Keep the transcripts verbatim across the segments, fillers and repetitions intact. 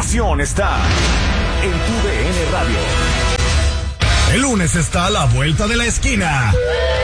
información está en tu D N Radio. El lunes está a la vuelta de la esquina.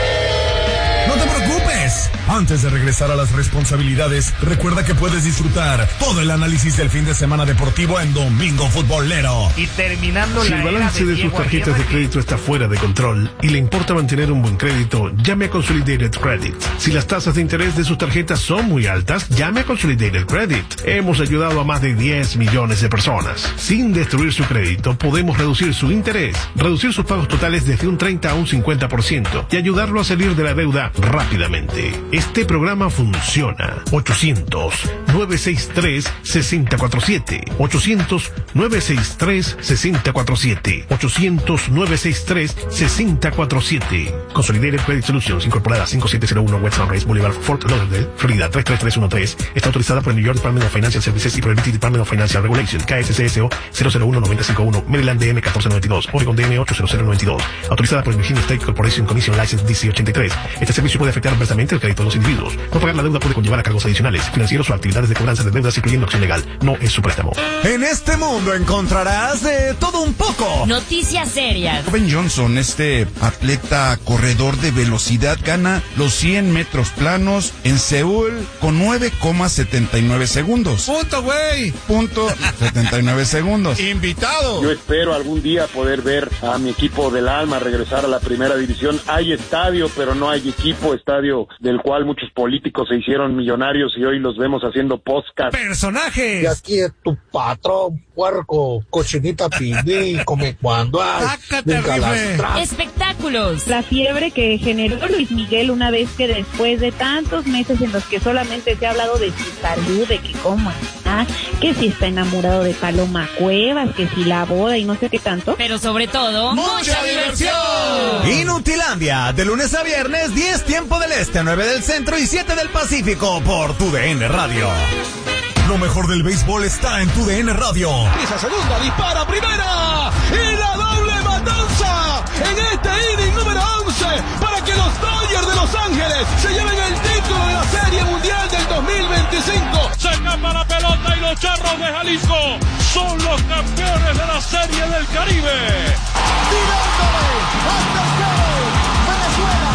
No te preocupes. Antes de regresar a las responsabilidades, recuerda que puedes disfrutar todo el análisis del fin de semana deportivo en Domingo Futbolero. Y terminando si la el balance de, de sus tarjetas de crédito está fuera de control y le importa mantener un buen crédito, llame a Consolidated Credit. Si las tasas de interés de sus tarjetas son muy altas, llame a Consolidated Credit. Hemos ayudado a más de diez millones de personas. Sin destruir su crédito, podemos reducir su interés, reducir sus pagos totales desde un treinta a un cincuenta por ciento y ayudarlo a salir de la deuda rápidamente. Este programa funciona. ochocientos, nueve seis tres, seis cero cuatro siete. ochocientos, nueve seis tres, seis cero cuatro siete. ochocientos, nueve seis tres, seis cero cuatro siete. Consolidated Credit Solutions, incorporada cinco siete cero uno West Sunrise Boulevard, Fort Lauderdale, Florida tres tres tres uno tres. Está autorizada por el New York Department of Financial Services y por el British Department of Financial Regulation. K S C S O cero cero uno nueve cinco uno. Maryland D M catorce noventa y dos. Oregon D M ocho cero cero nueve dos. Autorizada por el Virginia State Corporation Commission License D C ochenta y tres. Este servicio puede afectar adversamente el crédito de los individuos. No pagar la deuda puede conllevar a cargos adicionales, financieros o actividades de cobranza de deudas, incluyendo acción legal. No es su préstamo. En este mundo encontrarás de todo un poco. Noticias serias. Ben Johnson, este atleta corredor de velocidad, gana los cien metros planos en Seúl con nueve coma setenta y nueve segundos. Punto, güey. Punto setenta y nueve segundos. Invitado. Yo espero algún día poder ver a mi equipo del alma regresar a la primera división. Hay estadio, pero no hay equipo. Estadio del cual muchos políticos se hicieron millonarios y hoy los vemos haciendo podcast. Personajes. Y aquí es tu patrón, puerco, cochinita pibí, come cuando hay. Espectáculos. La fiebre que generó Luis Miguel una vez que después de tantos meses en los que solamente se ha hablado de su salud, de que cómo está, que si está enamorado de Paloma Cuevas, que si la boda y no sé qué tanto. Pero sobre todo, ¡mucha diversión! Inutilandia, de lunes a viernes, diez tiempo del este, nueve del centro y siete del Pacífico por tu D N Radio. Lo mejor del béisbol está en tu D N Radio. Esa segunda dispara primera y la doble matanza en este inning número once para que los Dodgers de Los Ángeles se lleven el título de la Serie Mundial del dos mil veinticinco. Se escapa la pelota y los Charros de Jalisco son los campeones de la Serie del Caribe. Tirándole hasta el cielo. Venezuela,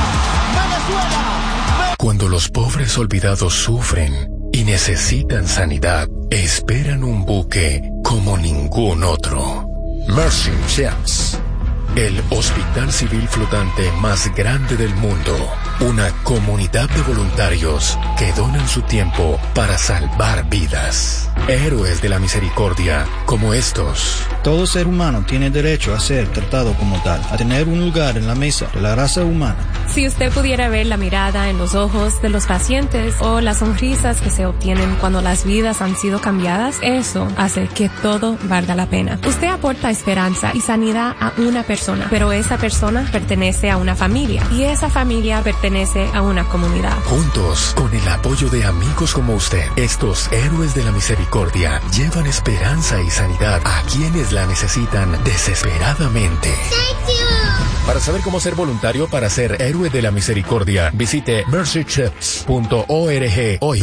Venezuela. Cuando los pobres olvidados sufren y necesitan sanidad, esperan un buque como ningún otro. Mercy Ships, el hospital civil flotante más grande del mundo. Una comunidad de voluntarios que donan su tiempo para salvar vidas. Héroes de la misericordia como estos. Todo ser humano tiene derecho a ser tratado como tal, a tener un lugar en la mesa de la raza humana. Si usted pudiera ver la mirada en los ojos de los pacientes o las sonrisas que se obtienen cuando las vidas han sido cambiadas, eso hace que todo valga la pena. Usted aporta esperanza y sanidad a una persona, pero esa persona pertenece a una familia y esa familia pertenece a una comunidad. Juntos, con el apoyo de amigos como usted, estos héroes de la misericordia llevan esperanza y sanidad a quienes la necesitan desesperadamente. Thank you. Para saber cómo ser voluntario para ser héroe de la misericordia, visite mercy chips punto org hoy.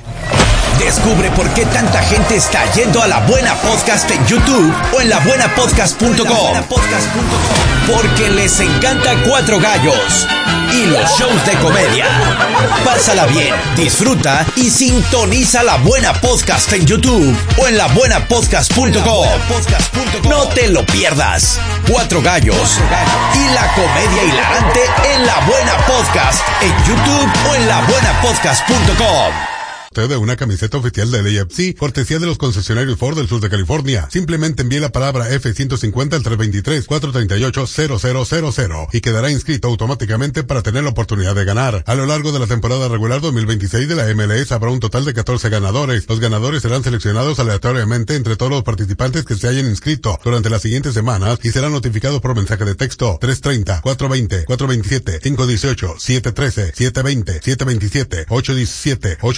Descubre por qué tanta gente está yendo a La Buena Podcast en YouTube o en la buena podcast punto com. Porque les encanta Cuatro Gallos y los shows de comedia. Pásala bien, disfruta y sintoniza La Buena Podcast en YouTube o en la buena podcast punto com. No te lo pierdas. Cuatro Gallos y la comedia hilarante en La Buena Podcast en YouTube o en la buena podcast punto com. De una camiseta oficial del A F C, cortesía de los concesionarios Ford del sur de California. Simplemente envíe la palabra F ciento cincuenta al tres dos tres, cuatro tres ocho, cero cero cero cero y quedará inscrito automáticamente para tener la oportunidad de ganar. A lo largo de la temporada regular dos mil veintiséis de la M L S habrá un total de catorce ganadores. Los ganadores serán seleccionados aleatoriamente entre todos los participantes que se hayan inscrito durante las siguientes semanas y serán notificados por mensaje de texto tres treinta, cuatro veinte, cuatro veintisiete, cinco dieciocho, siete trece, siete veinte, siete veintisiete, ocho diecisiete, ocho treinta y uno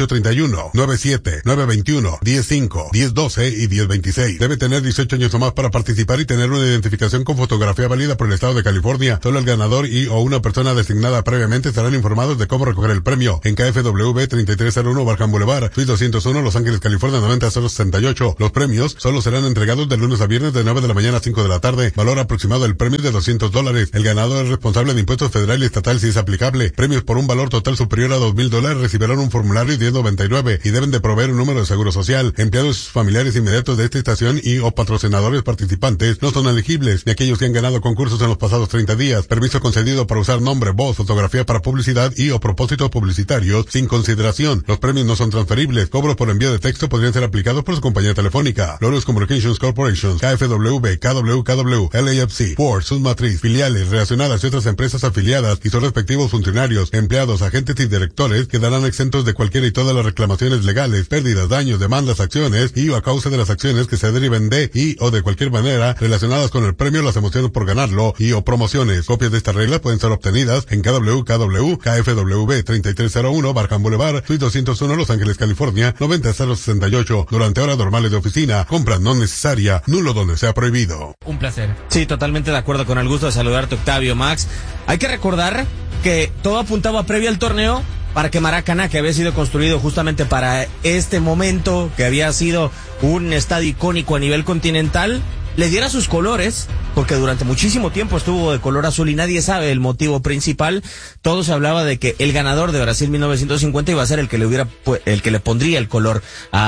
uno, nueve siete, nueve dos uno, diez cinco, diez doce y diez veintiséis. Debe tener dieciocho años o más para participar y tener una identificación con fotografía válida por el estado de California. Solo el ganador y o una persona designada previamente estarán informados de cómo recoger el premio en K F W B treinta y tres cero uno Barham Boulevard, Suite doscientos uno, Los Ángeles, California noventa cero sesenta y ocho. Los premios solo serán entregados de lunes a viernes de nueve de la mañana a cinco de la tarde. Valor aproximado del premio de doscientos dólares. El ganador es responsable de impuestos federal y estatal si es aplicable. Premios por un valor total superior a dos mil dólares recibirán un formulario diez noventa y nueve y deben de proveer un número de seguro social. Empleados familiares inmediatos de esta estación y o patrocinadores participantes no son elegibles, ni aquellos que han ganado concursos en los pasados treinta días. Permiso concedido para usar nombre, voz, fotografía para publicidad y o propósitos publicitarios sin consideración. Los premios no son transferibles. Cobros por envío de texto podrían ser aplicados por su compañía telefónica. Lotus Communications Corporation, K F W B, K W K W, L A F C, Ford, sus matriz, filiales, relacionadas y otras empresas afiliadas y sus respectivos funcionarios, empleados, agentes y directores quedarán exentos de cualquiera y todas las reclamaciones legales, pérdidas, daños, demandas, acciones y o a causa de las acciones que se deriven de y o de cualquier manera relacionadas con el premio, las emociones por ganarlo y o promociones. Copias de estas reglas pueden ser obtenidas en K W K W, K F W B treinta y tres cero uno Barham Boulevard, Suite doscientos uno, Los Ángeles, California noventa cero sesenta y ocho. Durante horas normales de oficina, compra no necesaria, nulo donde sea prohibido. Un placer. Sí, totalmente de acuerdo, con el gusto de saludarte, Octavio, Max. Hay que recordar que todo apuntaba previo al torneo para que Maracaná, que había sido construido justamente para este momento, que había sido un estadio icónico a nivel continental, le diera sus colores, porque durante muchísimo tiempo estuvo de color azul y nadie sabe el motivo principal. Todo se hablaba de que el ganador de Brasil mil novecientos cincuenta iba a ser el que le hubiera, el que le pondría el color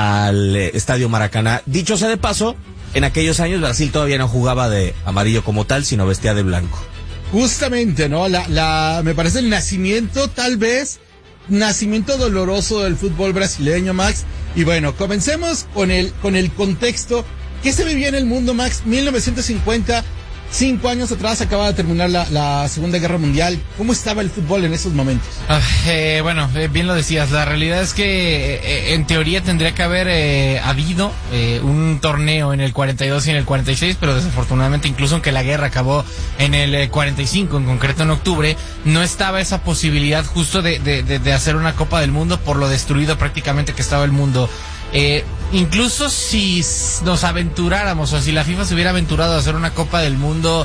al Estadio Maracaná. Dicho sea de paso, en aquellos años Brasil todavía no jugaba de amarillo como tal, sino vestía de blanco. Justamente, ¿no? La, la, me parece el nacimiento, tal vez, nacimiento doloroso del fútbol brasileño, Max. Y bueno, comencemos con el, con el contexto. ¿Qué se vivía en el mundo, Max? mil novecientos cincuenta, cinco años atrás acaba de terminar la, la Segunda Guerra Mundial. ¿Cómo estaba el fútbol en esos momentos? Ah, eh, bueno, eh, bien lo decías, la realidad es que eh, en teoría tendría que haber eh, habido eh, un torneo en el cuarenta y dos y en el cuarenta y seis, pero desafortunadamente, incluso aunque la guerra acabó en el eh, cuarenta y cinco, en concreto en octubre, no estaba esa posibilidad justo de, de, de, de hacer una Copa del Mundo por lo destruido prácticamente que estaba el mundo. Eh, incluso si nos aventuráramos, o si la FIFA se hubiera aventurado a hacer una Copa del Mundo,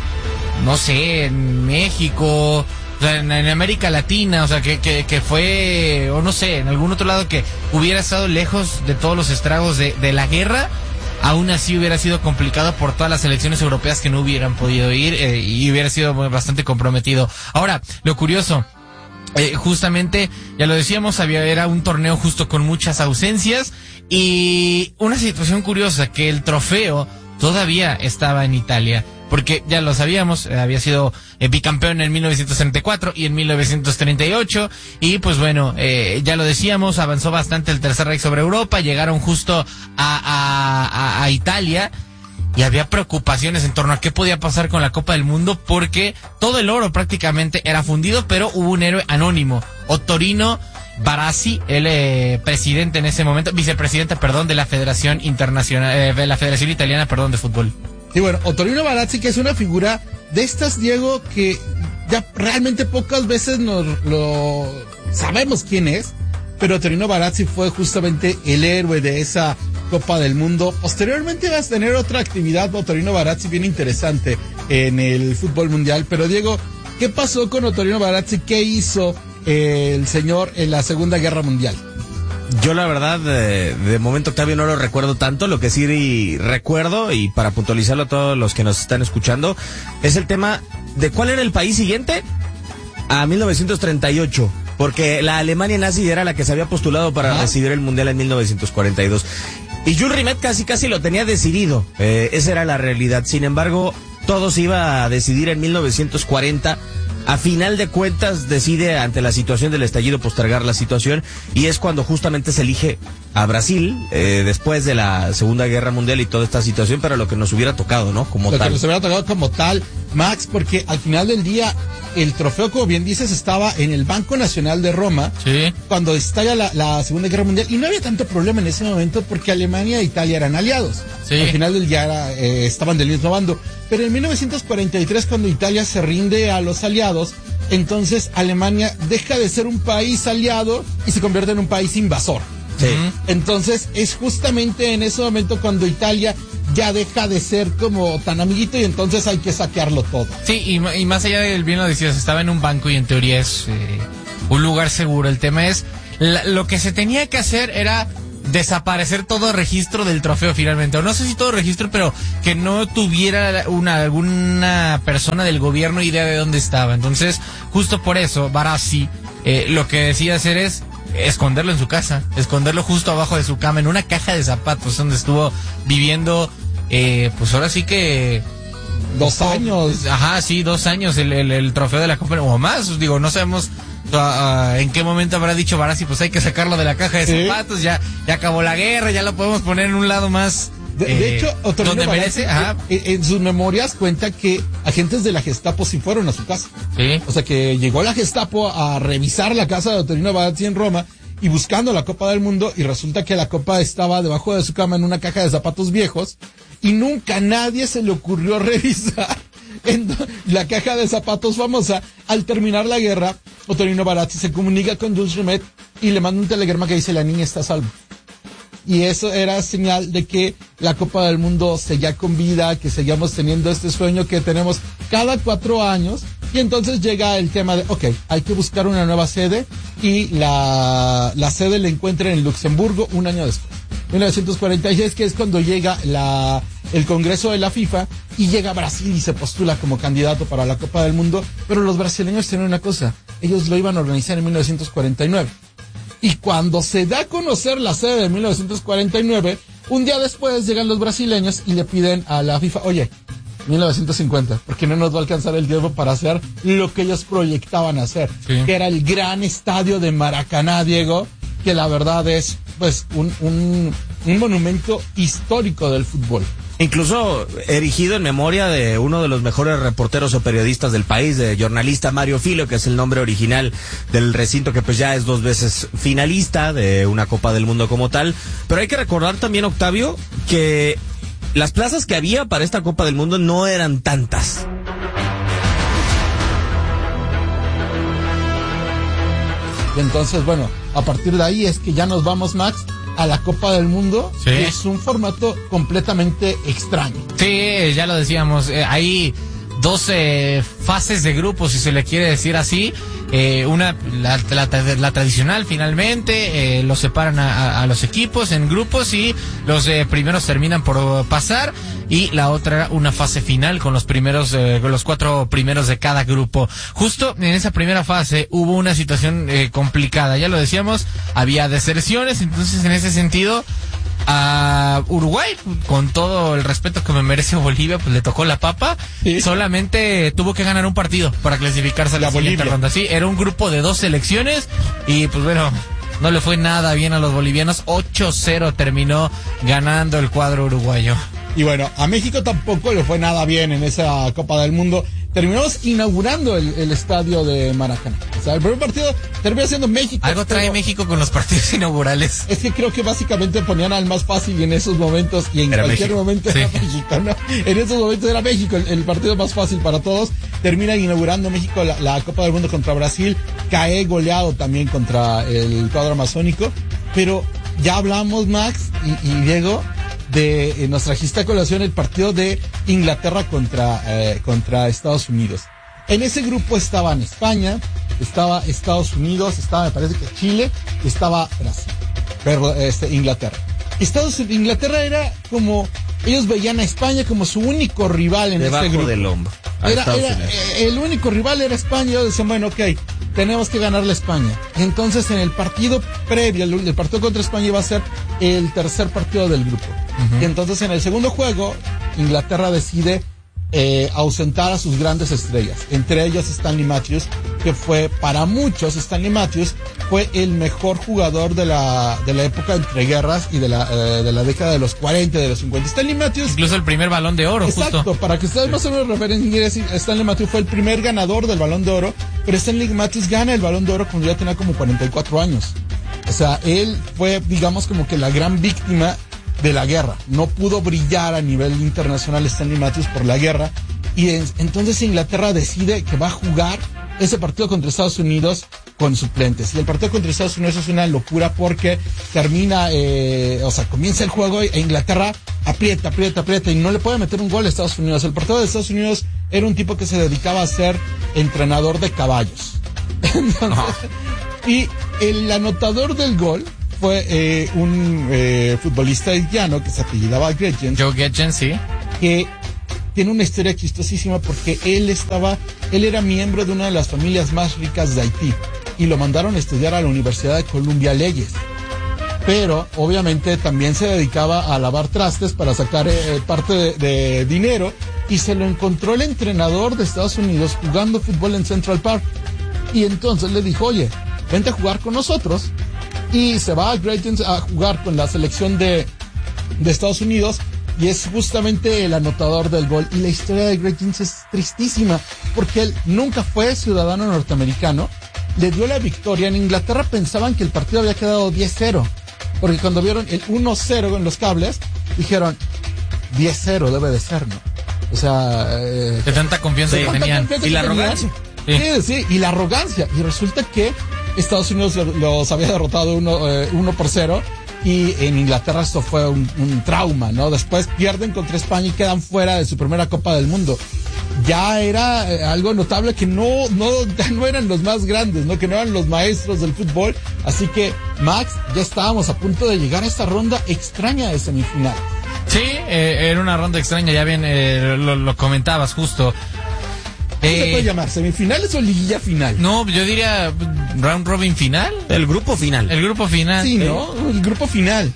no sé, en México, o sea, en, en América Latina, o sea, que, que, que fue, o no sé, en algún otro lado que hubiera estado lejos de todos los estragos de, de la guerra, aún así hubiera sido complicado por todas las selecciones europeas que no hubieran podido ir, eh, y hubiera sido bastante comprometido. Ahora, lo curioso, Eh, justamente, ya lo decíamos, había, era un torneo justo con muchas ausencias y una situación curiosa, que el trofeo todavía estaba en Italia, porque ya lo sabíamos, eh, había sido eh, bicampeón en mil novecientos treinta y cuatro y en mil novecientos treinta y ocho, y pues bueno, eh, ya lo decíamos, avanzó bastante el Tercer Reich sobre Europa, llegaron justo a, a, a, a Italia. Y había preocupaciones en torno a qué podía pasar con la Copa del Mundo, porque todo el oro prácticamente era fundido, pero hubo un héroe anónimo, Ottorino Barassi, el eh, presidente en ese momento, vicepresidente, perdón, de la Federación Internacional, eh, de la Federación Italiana, perdón, de fútbol. Y bueno, Ottorino Barassi, que es una figura de estas, Diego, que ya realmente pocas veces nos lo sabemos quién es, pero Ottorino Barassi fue justamente el héroe de esa Copa del Mundo. Posteriormente vas a tener otra actividad, Ottorino Barassi, bien interesante en el fútbol mundial. Pero Diego, ¿qué pasó con Ottorino Barassi? ¿Qué hizo el señor en la Segunda Guerra Mundial? Yo la verdad, de, de momento, Octavio, no lo recuerdo tanto. Lo que sí recuerdo, y para puntualizarlo a todos los que nos están escuchando, es el tema de cuál era el país siguiente a mil novecientos treinta y ocho. Porque la Alemania nazi era la que se había postulado para ¿Ah? recibir el Mundial en mil novecientos cuarenta y dos. Y Jules Rimet casi casi lo tenía decidido. Eh, esa era la realidad. Sin embargo, todo se iba a decidir en mil novecientos cuarenta. A final de cuentas, decide, ante la situación del estallido, postergar la situación, y es cuando justamente se elige a Brasil, eh, después de la Segunda Guerra Mundial y toda esta situación, para lo que nos hubiera tocado, ¿no? Como lo tal. Lo que nos hubiera tocado como tal, Max, porque al final del día, el trofeo, como bien dices, estaba en el Banco Nacional de Roma, sí, cuando estalla la, la Segunda Guerra Mundial, y no había tanto problema en ese momento porque Alemania e Italia eran aliados. Sí. Al final del día era, eh, estaban del mismo bando. Pero en mil novecientos cuarenta y tres, cuando Italia se rinde a los aliados, entonces Alemania deja de ser un país aliado y se convierte en un país invasor. Sí. Entonces es justamente en ese momento cuando Italia ya deja de ser como tan amiguito y entonces hay que saquearlo todo. Sí, y, y más allá del bien lo decías, estaba en un banco y en teoría es eh, un lugar seguro. El tema es, la, lo que se tenía que hacer era desaparecer todo registro del trofeo finalmente, o no sé si todo registro, pero que no tuviera una alguna persona del gobierno idea de dónde estaba. Entonces, justo por eso, Barassi eh, lo que decide hacer es esconderlo en su casa, esconderlo justo abajo de su cama, en una caja de zapatos, donde estuvo viviendo, eh, pues ahora sí que... Dos años. Ajá, sí, dos años el, el, el trofeo de la Copa, o más, digo, no sabemos... Uh, uh, ¿en qué momento habrá dicho Barassi? Pues hay que sacarlo de la caja de ¿Sí? zapatos, ya ya acabó la guerra, ya lo podemos poner en un lado más de, eh, de hecho, Otorino donde Barassi, merece. Ajá. En, en sus memorias cuenta que agentes de la Gestapo sí fueron a su casa. ¿Sí? O sea que llegó la Gestapo a revisar la casa de Otorino Barassi en Roma y buscando la Copa del Mundo, y resulta que la copa estaba debajo de su cama en una caja de zapatos viejos y nunca a nadie se le ocurrió revisar en la caja de zapatos famosa. Al terminar la guerra, Otorino Barassi se comunica con Jules Rimet y le manda un telegrama que dice: la niña está a salvo. Y eso era señal de que la Copa del Mundo seguía con vida, que seguíamos teniendo este sueño que tenemos cada cuatro años. Y entonces llega el tema de, ok, hay que buscar una nueva sede, y la, la sede la encuentran en Luxemburgo un año después. mil novecientos cuarenta y seis, que es cuando llega la, el Congreso de la FIFA, y llega Brasil y se postula como candidato para la Copa del Mundo. Pero los brasileños tienen una cosa, ellos lo iban a organizar en mil novecientos cuarenta y nueve. Y cuando se da a conocer la sede de mil novecientos cuarenta y nueve, un día después llegan los brasileños y le piden a la FIFA, oye, mil novecientos cincuenta, porque no nos va a alcanzar el tiempo para hacer lo que ellos proyectaban hacer, sí. que era el gran estadio de Maracaná, Diego, que la verdad es pues un, un, un monumento histórico del fútbol. Incluso erigido en memoria de uno de los mejores reporteros o periodistas del país, de jornalista Mario Filio, que es el nombre original del recinto, que pues ya es dos veces finalista de una Copa del Mundo como tal. Pero hay que recordar también, Octavio, que las plazas que había para esta Copa del Mundo no eran tantas. Y entonces, bueno, a partir de ahí es que ya nos vamos, Max, a la Copa del Mundo, sí. que es un formato completamente extraño. Sí, ya lo decíamos, eh, hay dos eh, fases de grupos, si se le quiere decir así. Eh, una, la, la, la tradicional finalmente, eh, los separan a, a, a los equipos en grupos y los eh, primeros terminan por pasar, y la otra una fase final con los primeros, eh, con los cuatro primeros de cada grupo. Justo en esa primera fase hubo una situación eh, complicada, ya lo decíamos, había deserciones, entonces en ese sentido a Uruguay, con todo el respeto que me merece Bolivia, pues le tocó la papa. ¿Sí? Solamente tuvo que ganar un partido para clasificarse a la, la siguiente ronda. Sí, era un grupo de dos selecciones y pues bueno, no le fue nada bien a los bolivianos. ocho cero terminó ganando el cuadro uruguayo. Y bueno, a México tampoco le fue nada bien en esa Copa del Mundo. Terminamos inaugurando el, el estadio de Maracaná. O sea, el primer partido terminó siendo México. Algo trae México con los partidos inaugurales. Es que creo que básicamente ponían al más fácil en esos momentos, y en era cualquier México. momento sí. era México, ¿no? En esos momentos era México, el, el partido más fácil para todos. Termina inaugurando México la, la Copa del Mundo contra Brasil. Cae goleado también contra el cuadro amazónico. Pero ya hablamos, Max y, y Diego, de eh, nos trajiste a colación el partido de Inglaterra contra eh, contra Estados Unidos. En ese grupo estaban España, estaba Estados Unidos, estaba, me parece que Chile, estaba Brasil, pero este Inglaterra. Estados Inglaterra era como, ellos veían a España como su único rival en debajo ese grupo. del hombro. Era, era, el único rival era España. Ellos decían, bueno, ok, tenemos que ganarle a España. Entonces, en el partido previo, el, el partido contra España iba a ser el tercer partido del grupo. Uh-huh. Y entonces, en el segundo juego, Inglaterra decide eh, ausentar a sus grandes estrellas. Entre ellos, Stanley Matthews, que fue, para muchos, Stanley Matthews fue el mejor jugador de la de la época entre guerras y de la eh, de la década de los cuarenta, de los cincuenta. Stanley Matthews, incluso el primer Balón de Oro. Exacto, justo. Para que ustedes más o menos referencien, Stanley Matthews fue el primer ganador del Balón de Oro, pero Stanley Matthews gana el Balón de Oro cuando ya tenía como cuarenta y cuatro años. O sea, él fue, digamos, como que la gran víctima de la guerra. No pudo brillar a nivel internacional Stanley Matthews por la guerra, y en, entonces Inglaterra decide que va a jugar ese partido contra Estados Unidos con suplentes. Y el partido contra Estados Unidos es una locura porque termina, eh, o sea, comienza el juego e Inglaterra aprieta, aprieta, aprieta y no le puede meter un gol a Estados Unidos. El partido de Estados Unidos era un tipo que se dedicaba a ser entrenador de caballos. Entonces, no. Y el anotador del gol fue eh, un eh, futbolista haitiano que se apellidaba Gretjens. Joe Gretjens, sí. Que tiene una historia chistosísima porque él estaba, él era miembro de una de las familias más ricas de Haití y lo mandaron a estudiar a la Universidad de Columbia Leyes. Pero obviamente también se dedicaba a lavar trastes para sacar eh, parte de, de dinero y se lo encontró el entrenador de Estados Unidos jugando fútbol en Central Park. Y entonces le dijo, oye, vente a jugar con nosotros. Y se va a Gretjens a jugar con la selección de, de Estados Unidos y es justamente el anotador del gol. Y la historia de Gretjens es tristísima porque él nunca fue ciudadano norteamericano, le dio la victoria. En Inglaterra pensaban que el partido había quedado diez cero, porque cuando vieron el uno cero en los cables, dijeron diez cero debe de ser, ¿no? O sea... Eh, de tanta confianza de que tanta tenían. Confianza y que la tenían. arrogancia. Sí. sí, sí, y la arrogancia. Y resulta que Estados Unidos los había derrotado uno, eh, uno por cero. Y en Inglaterra esto fue un, un trauma, ¿no? Después pierden contra España y quedan fuera de su primera Copa del Mundo. Ya era eh, algo notable que no, no, ya no eran los más grandes, ¿no? Que no eran los maestros del fútbol. Así que, Max, ya estábamos a punto de llegar a esta ronda extraña de semifinales. Sí, eh, era una ronda extraña, ya bien eh, lo, lo comentabas justo. ¿Cómo eh, se puede llamar? ¿Semifinales o liguilla final? No, yo diría round robin final. El grupo final. El grupo final. Sí, ¿no? El grupo final.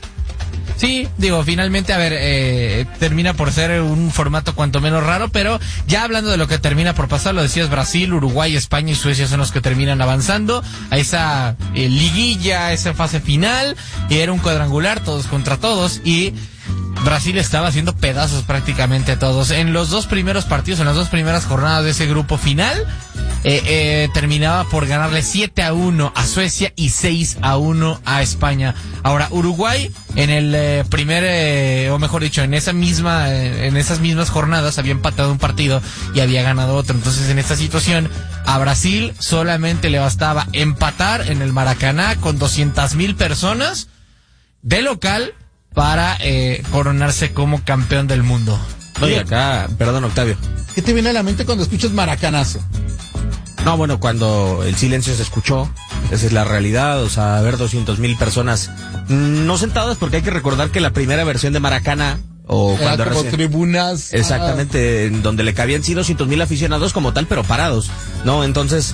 Sí, digo, finalmente, a ver, eh, termina por ser un formato cuanto menos raro, pero ya hablando de lo que termina por pasar, lo decías, Brasil, Uruguay, España y Suecia son los que terminan avanzando a esa eh, liguilla, a esa fase final, y era un cuadrangular, todos contra todos, y Brasil estaba haciendo pedazos prácticamente a todos. En los dos primeros partidos, en las dos primeras jornadas de ese grupo final, eh, eh, terminaba por ganarle siete a uno a Suecia y seis a uno a España. Ahora, Uruguay, en el eh, primer, eh, o mejor dicho, en esa misma, eh, en esas mismas jornadas había empatado un partido y había ganado otro. Entonces, en esta situación, a Brasil solamente le bastaba empatar en el Maracaná con doscientas mil personas de local para eh, coronarse como campeón del mundo. Oye, acá, perdón, Octavio. ¿Qué te viene a la mente cuando escuchas maracanazo? No, bueno, cuando el silencio se escuchó, esa es la realidad, o sea, ver doscientas mil personas no sentadas, porque hay que recordar que la primera versión de Maracaná, o Era cuando como recién, tribunas. exactamente, ah. en donde le cabían sí doscientos mil aficionados como tal, pero parados, ¿no? Entonces,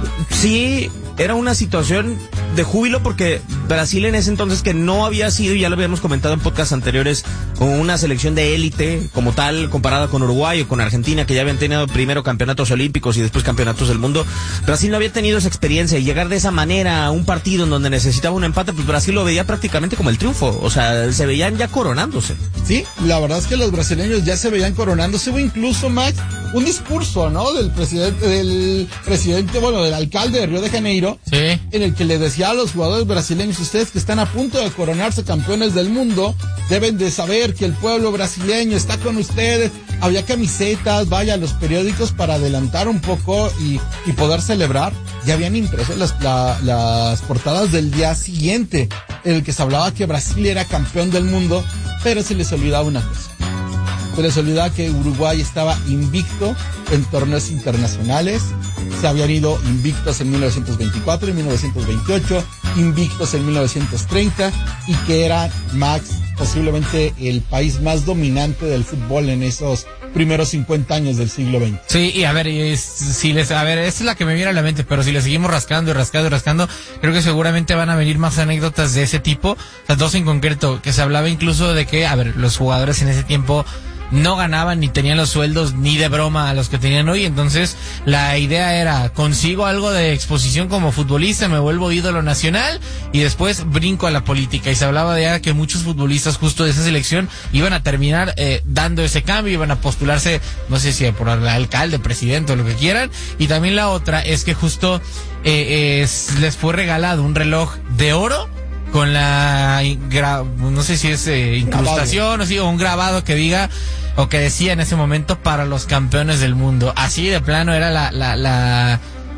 sí, era una situación de júbilo porque Brasil en ese entonces, que no había sido, y ya lo habíamos comentado en podcasts anteriores, una selección de élite como tal, comparada con Uruguay o con Argentina, que ya habían tenido primero campeonatos olímpicos y después campeonatos del mundo. Brasil no había tenido esa experiencia, y llegar de esa manera a un partido en donde necesitaba un empate, pues Brasil lo veía prácticamente como el triunfo, o sea, se veían ya coronándose. Sí, la verdad es que los brasileños ya se veían coronándose. Hubo incluso, Max, un discurso, ¿no? Del presidente, del presidente, bueno, del alcalde de Río de Janeiro, sí, en el que le decía a los jugadores brasileños: ustedes que están a punto de coronarse campeones del mundo, deben de saber que el pueblo brasileño está con ustedes. Había camisetas, vaya, los periódicos para adelantar un poco y, y poder celebrar. Ya habían impreso las, la, las portadas del día siguiente, en el que se hablaba que Brasil era campeón del mundo, pero se les olvidaba una cosa. Se les olvidaba que Uruguay estaba invicto en torneos internacionales. Se habían ido invictos en mil novecientos veinticuatro y mil novecientos veintiocho, invictos en mil novecientos treinta, y que era, Max, posiblemente el país más dominante del fútbol en esos primeros cincuenta años del siglo veinte. Sí, y a ver, y es, si les, a ver, esta es la que me viene a la mente, pero si le seguimos rascando y rascando y rascando, creo que seguramente van a venir más anécdotas de ese tipo. Las dos en concreto, que se hablaba incluso de que, a ver, los jugadores en ese tiempo no ganaban ni tenían los sueldos ni de broma a los que tenían hoy. Entonces la idea era: consigo algo de exposición como futbolista, me vuelvo ídolo nacional y después brinco a la política. Y se hablaba de que muchos futbolistas justo de esa selección iban a terminar eh, dando ese cambio, iban a postularse, no sé si por el alcalde, presidente o lo que quieran. Y también la otra es que justo eh, eh, les fue regalado un reloj de oro con la, gra, no sé si es eh, incrustación o, sí, o un grabado que diga o que decía en ese momento: para los campeones del mundo. Así de plano era la, la, la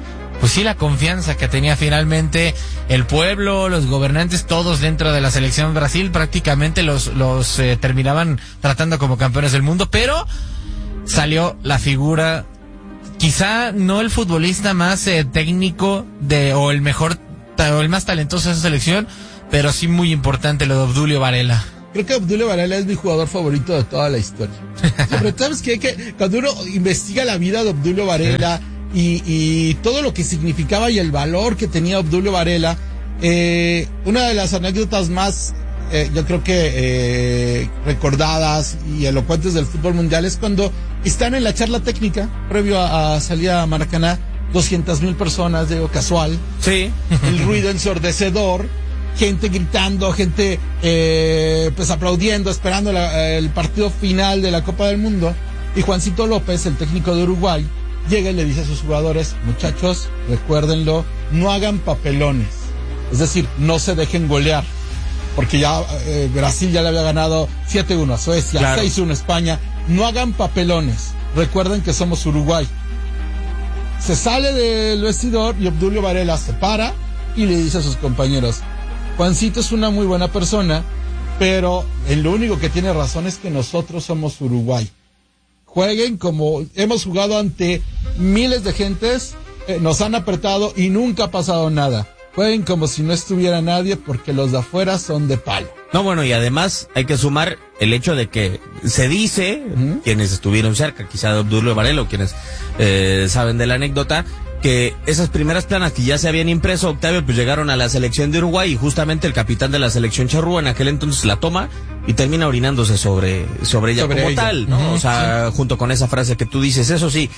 pues sí, la confianza que tenía finalmente el pueblo, los gobernantes, todos dentro de la selección Brasil, prácticamente los, los eh, terminaban tratando como campeones del mundo, pero salió la figura, quizá no el futbolista más eh, técnico de o el mejor o el más talentoso de esa selección, pero sí muy importante lo de Obdulio Varela. Creo que Obdulio Varela es mi jugador favorito de toda la historia. Pero sabes qué? Que cuando uno investiga la vida de Obdulio Varela y, y todo lo que significaba y el valor que tenía Obdulio Varela, eh, una de las anécdotas más, eh, yo creo que eh, recordadas y elocuentes del fútbol mundial es cuando están en la charla técnica previo a, a salir a Maracaná, doscientas mil personas, digo, casual. Sí. El ruido ensordecedor, gente gritando, gente eh, pues aplaudiendo, esperando la, el partido final de la Copa del Mundo. Y Juancito López, el técnico de Uruguay, llega y le dice a sus jugadores: muchachos, recuérdenlo, no hagan papelones. Es decir, no se dejen golear. Porque ya eh, Brasil ya le había ganado siete uno a Suecia, claro. seis uno a España. No hagan papelones. Recuerden que somos Uruguay. Se sale del vestidor y Obdulio Varela se para y le dice a sus compañeros: Juancito es una muy buena persona, pero el único que tiene razón es que nosotros somos Uruguay. Jueguen como hemos jugado ante miles de gentes, eh, nos han apretado y nunca ha pasado nada. Jueguen como si no estuviera nadie, porque los de afuera son de palo. No, bueno, y además hay que sumar el hecho de que se dice, uh-huh. quienes estuvieron cerca, quizá de Obdulio Varela, o quienes eh, saben de la anécdota, que esas primeras planas que ya se habían impreso, Octavio, pues llegaron a la selección de Uruguay, y justamente el capitán de la selección Charrúa en aquel entonces la toma y termina orinándose sobre, sobre ella sobre como ella. tal, ¿no? Uh-huh, o sea, sí. junto con esa frase que tú dices. Eso sí,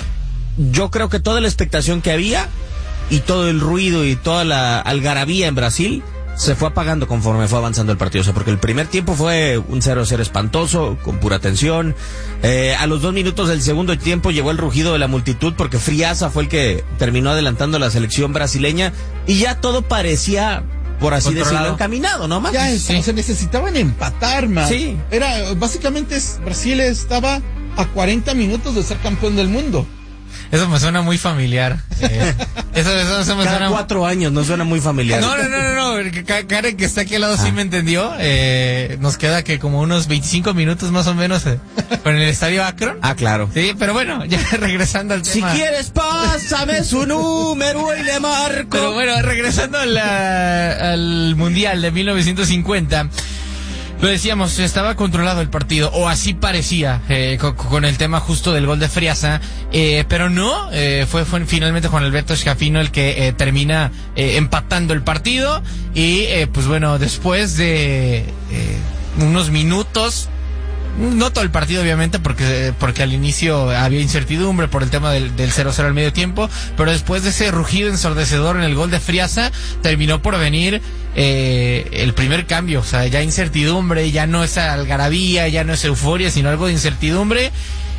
yo creo que toda la expectación que había y todo el ruido y toda la algarabía en Brasil se fue apagando conforme fue avanzando el partido. O sea, porque el primer tiempo fue un cero cero espantoso, con pura tensión. Eh, a los dos minutos del segundo tiempo llegó el rugido de la multitud, porque Friaza fue el que terminó adelantando a la selección brasileña, y ya todo parecía, por así Controlado. decirlo, encaminado, ¿no? Más ya es, sí. se necesitaban empatar, man. Sí. Era, básicamente Brasil estaba a cuarenta minutos de ser campeón del mundo. Eso me suena muy familiar. Eh, eso, eso, eso me Cada suena... cuatro años nos suena muy familiar. No, no, no, no, no. Karen, que está aquí al lado, ah. sí me entendió. Eh, nos queda que como unos veinticinco minutos más o menos eh, con el estadio Akron. Ah, claro. Sí, pero bueno, ya regresando al tema. Si quieres, pásame su número y le marco. Pero bueno, regresando a la, al Mundial de mil novecientos cincuenta. Lo decíamos, estaba controlado el partido, o así parecía, eh, con, con el tema justo del gol de Friaza, eh, pero no, eh, fue, fue finalmente Juan Alberto Scafino el que eh, termina eh, empatando el partido, y eh, pues bueno, después de eh, unos minutos, no todo el partido obviamente, porque porque al inicio había incertidumbre por el tema del, del cero cero al medio tiempo, pero después de ese rugido ensordecedor en el gol de Friaza, terminó por venir eh, el primer cambio. O sea, ya incertidumbre, ya no es algarabía, ya no es euforia, sino algo de incertidumbre,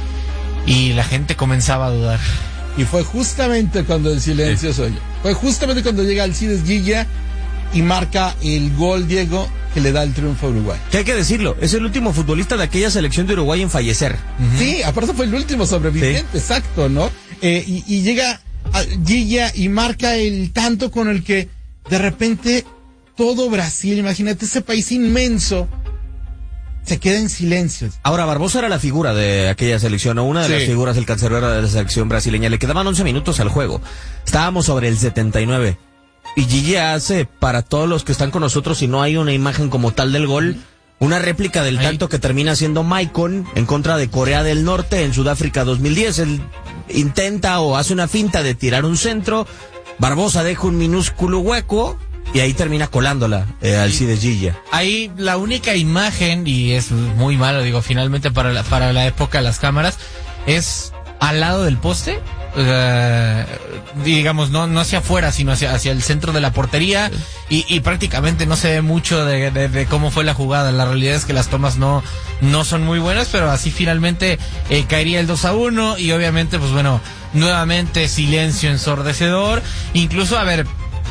y la gente comenzaba a dudar. Y fue justamente cuando el silencio sí. se oye. Fue justamente cuando llega Alcides Guilla y marca el gol, Diego, que le da el triunfo a Uruguay. Que hay que decirlo, es el último futbolista de aquella selección de Uruguay en fallecer. Uh-huh. Sí, aparte fue el último sobreviviente, sí. exacto, ¿no? Eh, y, y llega a Guilla y marca el tanto con el que de repente todo Brasil, imagínate ese país inmenso, se queda en silencio. Ahora, Barbosa era la figura de aquella selección, o una de sí. las figuras del cancerbero de la selección brasileña. Le quedaban once minutos al juego. Estábamos sobre el setenta y nueve. Y Gigi hace, para todos los que están con nosotros, si no hay una imagen como tal del gol, una réplica del Ahí. tanto que termina siendo Maicon en contra de Corea del Norte en Sudáfrica dos mil diez. Él intenta o hace una finta de tirar un centro, Barbosa deja un minúsculo hueco y ahí termina colándola eh, Alcides Gilla. Ahí la única imagen, y es muy malo, digo, finalmente para la, para la época de las cámaras, es al lado del poste. Uh, digamos, no no hacia afuera, sino hacia, hacia el centro de la portería, y, y prácticamente no se ve mucho de, de, de cómo fue la jugada. La realidad es que las tomas no, no son muy buenas, pero así finalmente eh, caería el dos a uno, y obviamente, pues bueno, nuevamente silencio ensordecedor. Incluso, a ver,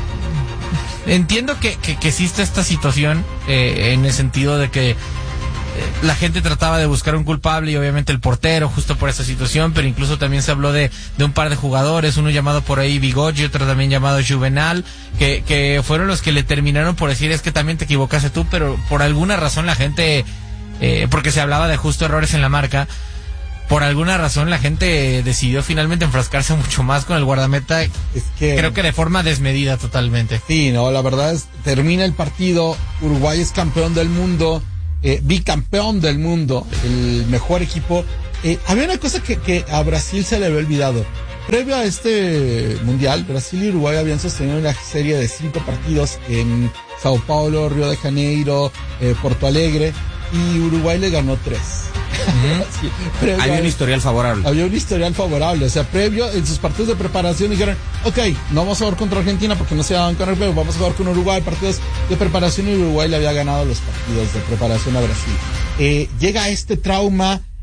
entiendo que, que, que existe esta situación eh, en el sentido de que la gente trataba de buscar un culpable y obviamente el portero justo por esa situación, pero incluso también se habló de, de un par de jugadores, uno llamado por ahí Bigoggi, otro también llamado Juvenal, que, que fueron los que le terminaron por decir es que también te equivocaste tú, pero por alguna razón la gente, eh, porque se hablaba de justo errores en la marca, por alguna razón la gente decidió finalmente enfrascarse mucho más con el guardameta, es que, creo que de forma desmedida totalmente. Sí, no, la verdad es, termina el partido, Uruguay es campeón del mundo, eh, bicampeón del mundo, el mejor equipo. Eh, había una cosa que, que a Brasil se le había olvidado. Previo a este mundial, Brasil y Uruguay habían sostenido una serie de cinco partidos en Sao Paulo, Río de Janeiro, eh, Porto Alegre, y Uruguay le ganó tres. Uh-huh. Sí, había un historial favorable. Había un historial favorable, o sea, previo en sus partidos de preparación dijeron, ok, no vamos a jugar contra Argentina porque no se daban con el juego, vamos a jugar con Uruguay, partidos de preparación, y Uruguay le había ganado los partidos de preparación a Brasil. Eh, llega este trauma,